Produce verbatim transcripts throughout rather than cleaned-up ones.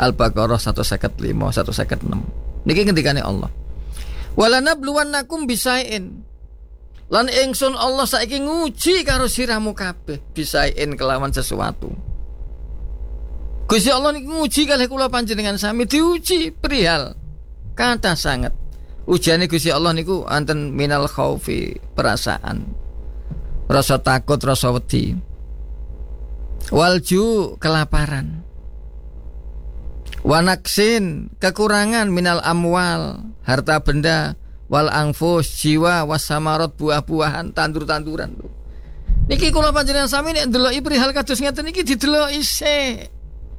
Al-Baqarah seratus lima belas seratus enam belas. Niki ngendikane Allah. Walanabluwannakum bisain. Lan ingsun Allah saiki nguji karo siramu kabeh bisain kelawan sesuatu. Gusti Allah niki nguji kalih kula panjenengan sami diuji perihal kata sangat. Ujiane Gusti Allah niku anten minal khaufi, perasaan. Rasa takut, rasa wedi. Walju, kelaparan. Wanaksin, kekurangan minal amwal, harta benda. Wal angfus, jiwa, wasamarot, buah-buahan, tandur-tanduran. Niki kula panjenengan sami nek ndeloki perihal kados ngeten niki dideloki sik.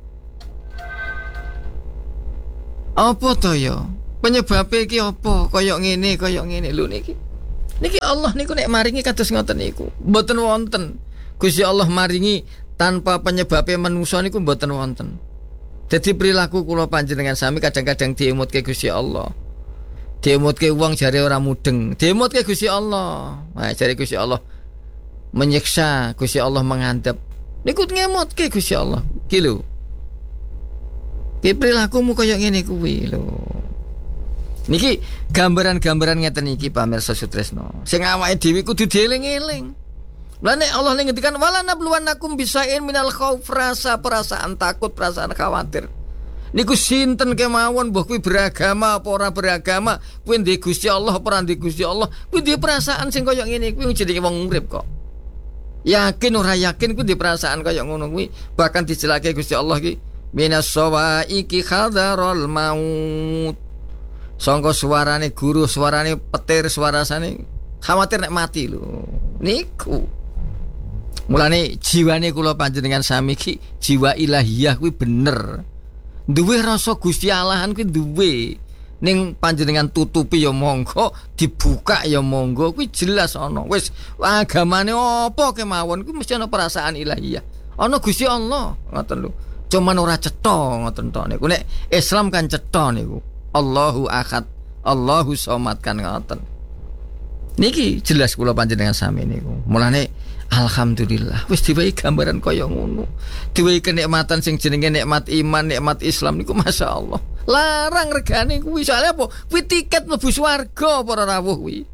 Apa to ya? Penyebabe iki apa? Kaya ngene, kaya ngene lho niki. Niki Allah niku nek maringi kados ngoten niku, mboten wonten. Gusti Allah maringi tanpa penyebabe manusa niku mboten wonten. Dadi perilaku kula panjenengan sami kadang-kadang diemutke Gusti Allah. Diemutke wong jare ora mudeng, diemutke Gusti Allah. Nah, jare Gusti Allah menyiksa, Gusti Allah menghadap. Niku ngemutke Gusti Allah. Ki lho. Ki perilakumu kaya ngene kuwi lho. Niki gambaran-gambaran ngeten iki pamirsa sutresna. Sing awake dhewe kudu dieling-eling. Lah nek Allah ngendikan wala nabluwannakum bisain minal khauf, rasa perasaan takut, perasaan khawatir. Niku sinten kemawon mbah kuwi beragama apa ora beragama, kuwi ndek Gusti Allah apa ora ndek Gusti Allah, kuwi ndek perasaan sing kaya ngene kuwi jenenge wong urip kok. Yakin ora yakin kuwi ndek perasaan kaya ngono kuwi, bahkan dijelake Gusti Allah iki minas sawaiki hadarul maut. Sangka suarane guru, suarane petir, suarane khawatir nek mati lho. Niku. Mulane jiwane kula panjenengan sami iki jiwa ilahiyah kuwi bener. Duwe rasa Gusti Allahan kuwi duwe. Ning panjenengan tutupi ya monggo, dibuka ya monggo, kuwi jelas ana. Wis agamane apa kemawon kuwi mesti ana perasaan ilahiyah. Ana Gusti Allah, ngoten lho. Cuman ora cetha ngoten to niku. Nek Islam kan cetha niku. Allahu Ahad, Allahu Somad kan ngoten. Niki jelas kula panjenengan sami niku. Mulane alhamdulillah wis diwehi gambaran kaya ngono. Diwehi kenikmatan sing jenenge nikmat iman, nikmat Islam niku masyaallah. Larang regane kuwi soalnya apa? Kuwi tiket mlebu swarga para rawuh kuwi.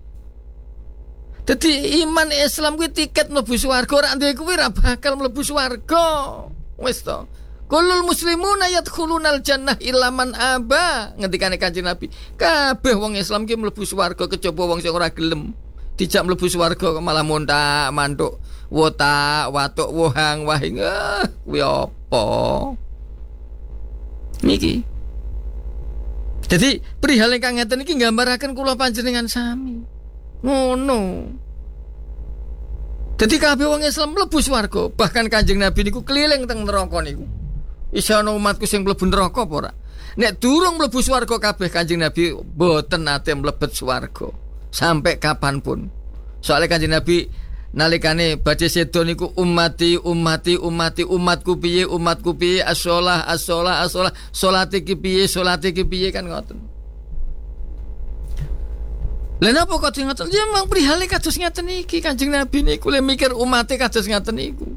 Dadi iman Islam kuwi tiket mlebu swarga, ora ndek kuwi ora bakal mlebu swarga. Wis to. Kulul muslimuna yadkhulunal jannah illa man aba. Ngendikane Kanjeng Nabi, kabeh wong Islam ki mlebu swarga kejaba wong sing ora gelem. Dijak mlebu swarga kok malah montak, mantuk, wotak, watuk, wohang, wahing. Ah, kuwi apa? Niki. Jadi perihal ingkang ngeten iki nggambaraken kula panjenengan sami. Ngono. Dadi kabeh wong Islam mlebu swarga, bahkan Kanjeng Nabi niku keliling teng neraka niku. Isa ana umatku sing mlebu neraka apa ora? Nek durung mlebu swarga kabeh Kanjeng Nabi mboten nate mlebet swarga sampai kapanpun. Soalnya Kanjeng Nabi nalikane badhe sedo niku ummati ummati ummati umatku piye umatku piye as-shalah as-shalah as-shalah salate ki piye salate ki piye kan ngoten. Lha napa kok ngoten? Ya memang perihal kados ngeten iki Kanjeng Nabi niku le mikir umate kados ngeten niku.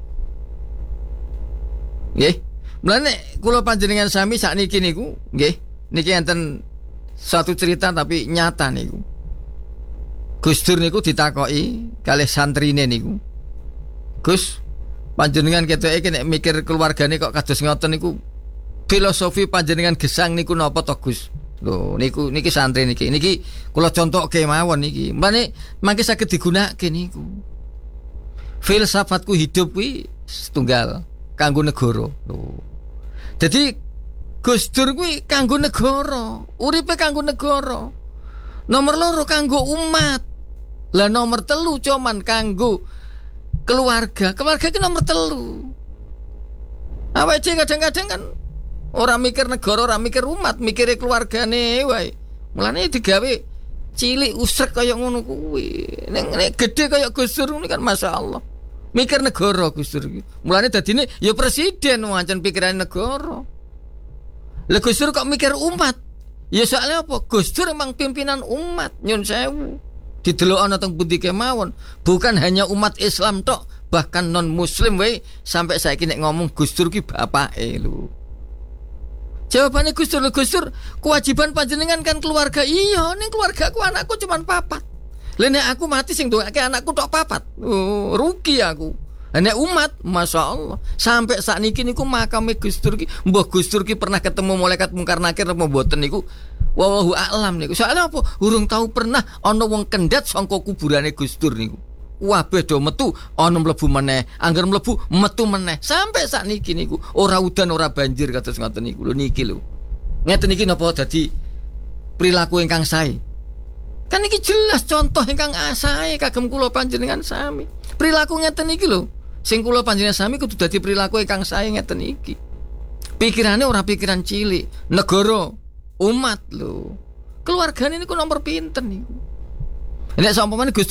Nggih. Mulane kula panjenengan sami sakniki niku nggih niki enten satu cerita tapi nyata niku. Gus Dur niku ditakoki kalih santrine niku. Gus, panjenengan ketoke nek mikir keluargane kok kados ngoten niku filosofi panjenengan gesang niku napa to Gus? Lho niku niki santri niki. Niki kula contohke mawon niki. Mane mangke saged digunakake niku. Filsafatku hidup kuwi setunggal kanggo negara. Lho. Jadi Gus Dur kuwi kanggo negara, uripe kanggo negara. Nomor loro kanggo umat. Lah nomor telu cuman kanggo keluarga. Keluarga ki nomor telu. Awake kadang-kadang kan ora mikir negara, ora mikir umat, mikire keluargane wae. Mulane digawe cilik usrek kaya ngono kuwi. Nek nek gedhe kaya Gus Dur kan masyaallah. Mikir negara Gus Dur iki. Mulane dadine ya presiden wancen pikirane negara. Lah Gus Dur kok mikir umat? Ya soalnya apa? Gus Dur emang pimpinan umat, nyun sewu. Didelok ana teng pundi kemawon, bukan hanya umat Islam tok, bahkan non muslim wae sampai saiki nek ngomong Gus Dur ki bapake lho. Jawabannya Gustur, Gustur, kewajiban panjenengan kan keluarga. Iya, ning keluargaku anakku cuman papat. Lah nek aku mati sing doake anakku tok papat. Oh, rugi aku. Nek umat, Masya Allah, sampai saat niki niku makame Gustur ki, mbah Gustur ki pernah ketemu malaikat mungkar nakir apa mboten niku? Wallahu a'lam niku. Soalnya apa? Urung tahu pernah ana wong kendhat saka kuburane Gustur niku. Wabeh do metu ana mlebu meneh, angger mlebu metu meneh. Sampai saat niki niku ora udan ora banjir kados ngoten niku. Lho niki lho. Ngeten niki napa dadi perilaku ingkang sae? Kan iki jelas contoh ingkang sae kagem kula panjenengan sami. Perilaku ngeten iki lho. Sing kula panjenengan sami kudu dadi perilaku ingkang sae ngeten iki. Pikirane ora pikiran cilik, negara, umat lho. Keluargane niku nomor pinten niku. Nek sampamane Gus